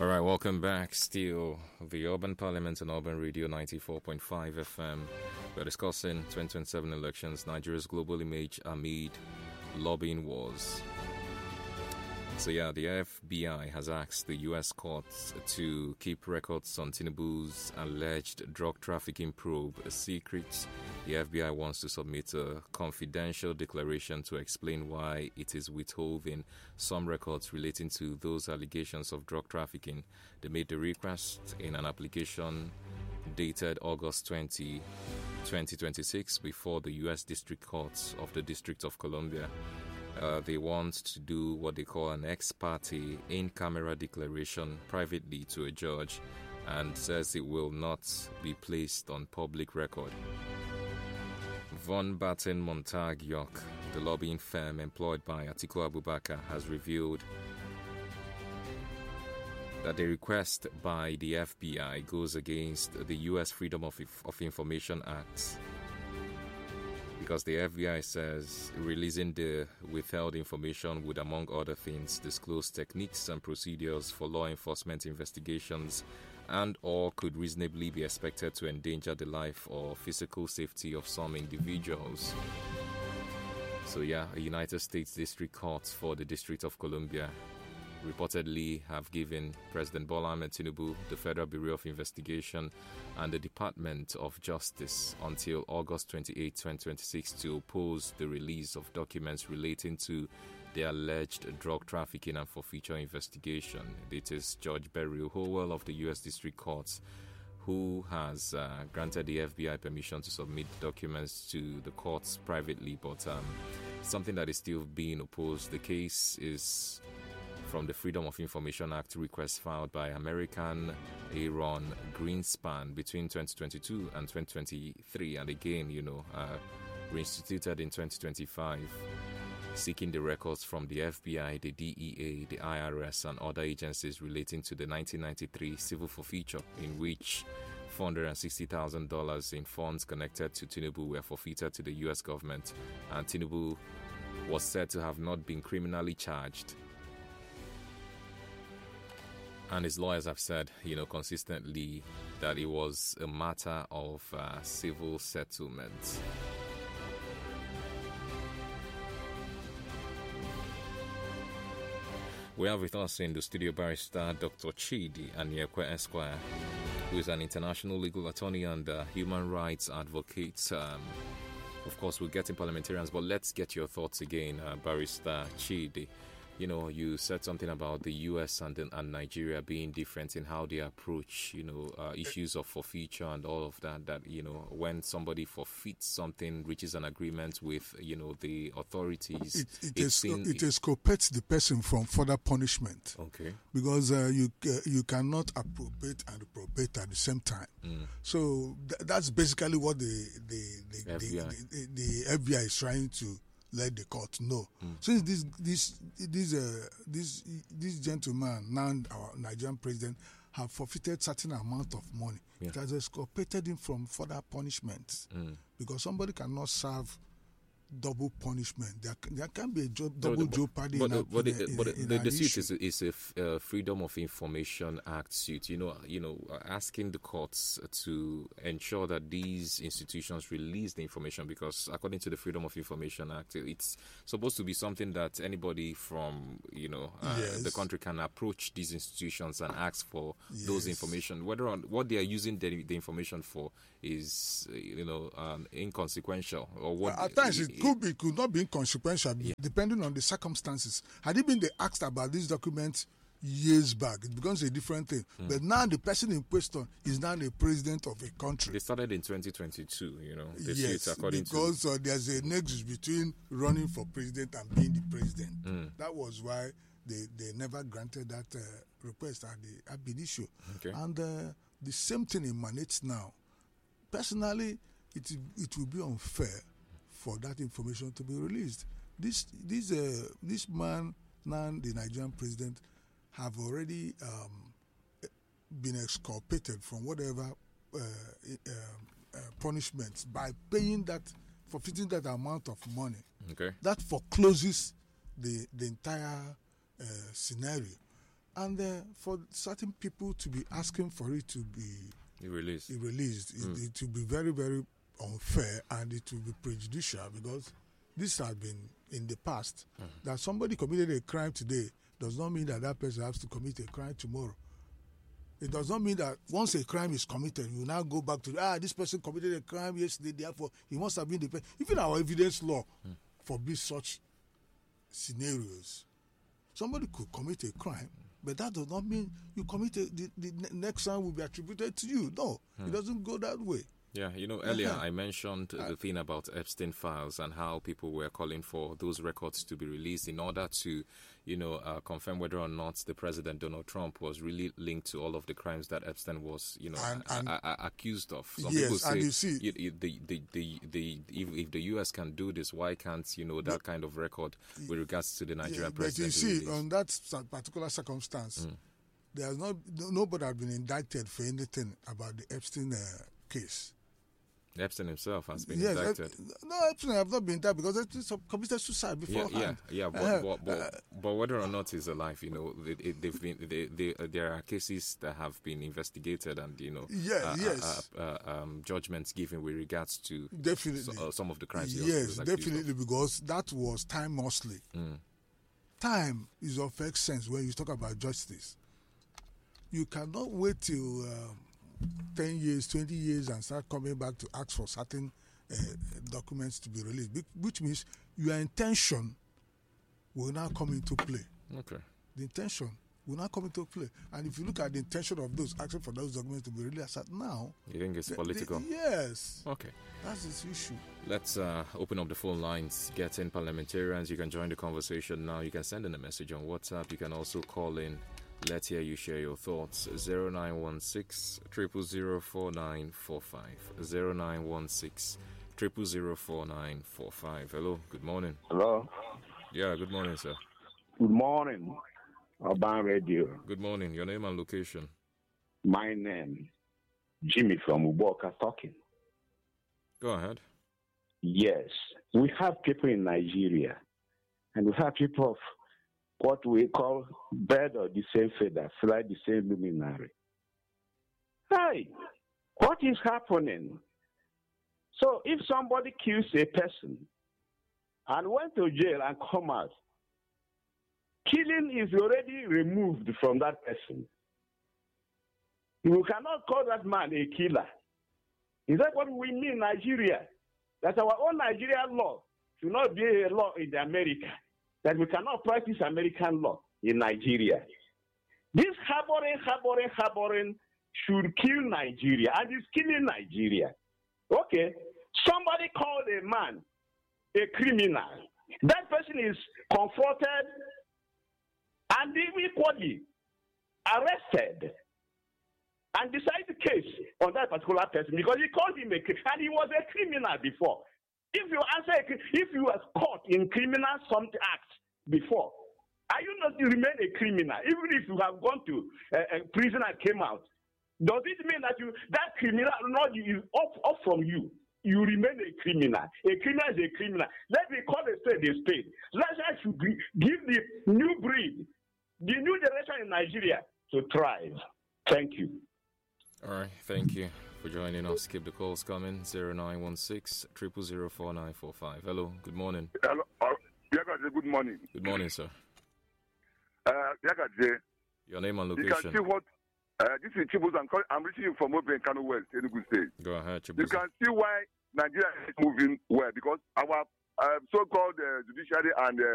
All right, welcome back. Still, the Urban Parliament and Urban Radio 94.5 FM. We're discussing 2027 elections, Nigeria's global image amid lobbying wars. So yeah, the FBI has asked the U.S. courts to keep records on Tinubu's alleged drug trafficking probe a secret. The FBI wants to submit a confidential declaration to explain why it is withholding some records relating to those allegations of drug trafficking. They made the request in an application dated August 20, 2026 before the U.S. District Court of the District of Columbia. They want to do what they call an ex parte in-camera declaration privately to a judge and says it will not be placed on public record. Von Batten Montag York, the lobbying firm employed by Atiku Abubakar, has revealed that the request by the FBI goes against the U.S. Freedom of Information Act, because the FBI says releasing the withheld information would, among other things, disclose techniques and procedures for law enforcement investigations and or could reasonably be expected to endanger the life or physical safety of some individuals. So yeah, a United States District Court for the District of Columbia reportedly have given President Bola Ahmed Tinubu, the Federal Bureau of Investigation, and the Department of Justice until August 28, 2026 to oppose the release of documents relating to the alleged drug trafficking and forfeiture investigation. It is Judge Beryl Howell of the U.S. District Court who has granted the FBI permission to submit documents to the courts privately, but something that is still being opposed. The case is from the Freedom of Information Act request filed by American Aaron Greenspan between 2022 and 2023, and again, reinstituted in 2025, seeking the records from the FBI, the DEA, the IRS, and other agencies relating to the 1993 civil forfeiture, in which $460,000 in funds connected to Tinubu were forfeited to the U.S. government, and Tinubu was said to have not been criminally charged. And his lawyers have said, consistently that it was a matter of civil settlement. We have with us in the studio barrister Dr. Chidi Anyekwe Esquire, who is an international legal attorney and human rights advocate. Of course, we'll get in parliamentarians, but let's get your thoughts again, barrister Chidi. You said something about the U.S. and Nigeria being different in how they approach, issues of forfeiture and all of that, when somebody forfeits something, reaches an agreement with, the authorities. It exculpates the person from further punishment. Okay. Because you cannot appropriate and reprobate at the same time. So that's basically what the FBI is trying to let the court know. Since this gentleman, now our Nigerian president, have forfeited certain amount of money, it has exculpated him from further punishment. Because somebody cannot serve double punishment. There can be a double jeopardy. But the suit is a Freedom of Information Act suit. Asking the courts to ensure that these institutions release the information, because according to the Freedom of Information Act, it's supposed to be something that anybody from the country can approach these institutions and ask for those information. Whether what they are using the information for is inconsequential, or what at times it could not be inconsequential, depending on the circumstances. Had it been they asked about this document years back, it becomes a different thing. But now the person in question is now the president of a country. They started in 2022, because there's a nexus between running for president and being the president. That was why they never granted that request at the ab initio. Okay. And the same thing emanates now. Personally, it will be unfair for that information to be released. This man, now the Nigerian president, have already been exculpated from whatever punishments by forfeiting that amount of money. Okay. That forecloses the entire scenario. And for certain people to be asking for it to be released, it will be very, very unfair, and it will be prejudicial, because this has been in the past. That somebody committed a crime today does not mean that that person has to commit a crime tomorrow. It does not mean that once a crime is committed, you now go back to, this person committed a crime yesterday, therefore he must have been the person. Even our evidence law forbids such scenarios. Somebody could commit a crime, but that does not mean you committed the next crime will be attributed to you. No, it doesn't go that way. Yeah, earlier I mentioned the thing about Epstein files and how people were calling for those records to be released in order to, confirm whether or not the President Donald Trump was really linked to all of the crimes that Epstein was, accused of. Some people say, and you see, if the U.S. can do this, why can't that kind of record with regards to the Nigerian president? But you see, on that particular circumstance, there's nobody has been indicted for anything about the Epstein case. Epstein himself has been indicted. No, Epstein have not been indicted because Epstein committed suicide beforehand. But whether or not he's alive, there are cases that have been investigated and judgments given with regards to some of the crimes. Yes, definitely, because that was time mostly. Time is of excellence when you talk about justice. You cannot wait till 10 years, 20 years and start coming back to ask for certain documents to be released, which means your intention will now come into play. Okay. The intention will now come into play. And if you look at the intention of those asking for those documents to be released now, you think it's political? Yes. Okay. That's the issue. Let's open up the phone lines, get in parliamentarians. You can join the conversation now. You can send in a message on WhatsApp. You can also call in. Let's hear you share your thoughts. 0916-0004945. 0916-0004945. Hello, good morning. Hello. Yeah, good morning, sir. Good morning, Urban Radio. Good morning. Your name and location? My name, Jimmy from Uboka talking. Go ahead. Yes, we have people in Nigeria, and we have people of what we call bird of the same feather, fly the same luminary. Hey, what is happening? So if somebody kills a person and went to jail and come out, killing is already removed from that person. You cannot call that man a killer. Is that what we mean in Nigeria? That our own Nigerian law should not be a law in America. That we cannot practice American law in Nigeria. This harboring should kill Nigeria, and it's killing Nigeria. Okay, somebody called a man a criminal. That person is confronted and equally arrested and decide the case on that particular person because he called him a criminal, and he was a criminal before. If you were caught in criminal something act before, are you not to remain a criminal? Even if you have gone to a prison and came out, does it mean that that criminal not is off from you? You remain a criminal. A criminal is a criminal. Let me call a spade a spade. Let's actually give the new breed, the new generation in Nigeria to thrive. Thank you. All right, thank you for joining us. Keep the calls coming. 0916-0004945. Hello, good morning. Hello, good morning. Good morning, sir. Your name and location. You can see what this is Chibuz. I'm reaching you from over in Kano West, Enugu State. Go ahead, Chibuz. You can see why Nigeria is moving well because our so-called judiciary and